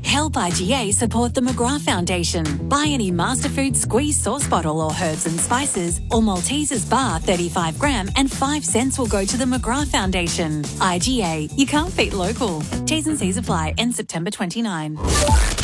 Help IGA support the McGrath Foundation. Buy any Masterfood squeeze sauce bottle or herbs and spices or Maltesers bar 35 gram and 5 cents will go to the McGrath Foundation. IGA, you can't beat local. T's and C's apply. End September 29.